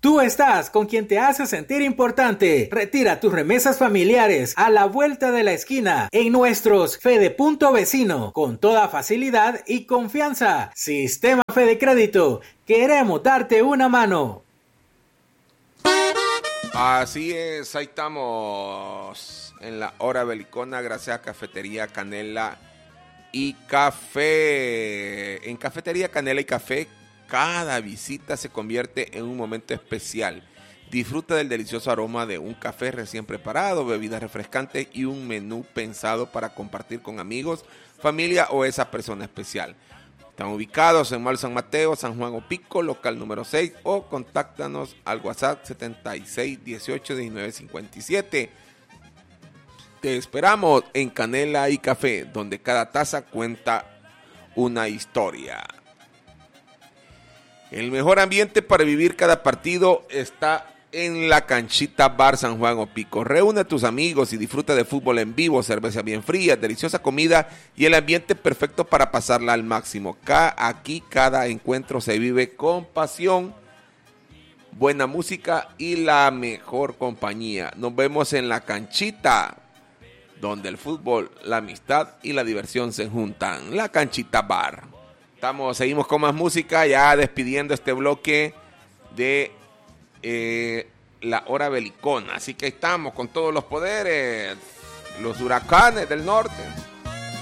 Tú estás con quien te hace sentir importante. Retira tus remesas familiares a la vuelta de la esquina en nuestros Fede Punto Vecino con toda facilidad y confianza. Sistema Fede Crédito. Queremos darte una mano. Así es, ahí estamos en la hora belicona gracias a Cafetería Canela y Café. En Cafetería Canela y Café, cada visita se convierte en un momento especial. Disfruta del delicioso aroma de un café recién preparado, bebidas refrescantes y un menú pensado para compartir con amigos, familia o esa persona especial. Están ubicados en Mall San Mateo, San Juan Opico, local número 6, o contáctanos al WhatsApp 76181957. Te esperamos en Canela y Café, donde cada taza cuenta una historia. El mejor ambiente para vivir cada partido está en la Canchita Bar San Juan Opico. Reúne a tus amigos y disfruta de fútbol en vivo, cerveza bien fría, deliciosa comida y el ambiente perfecto para pasarla al máximo. Aquí cada encuentro se vive con pasión, buena música y la mejor compañía. Nos vemos en la Canchita, donde el fútbol, la amistad y la diversión se juntan. La Canchita Bar. Seguimos con más música, ya despidiendo este bloque de la hora belicona. Así que estamos con todos los poderes, los huracanes del norte.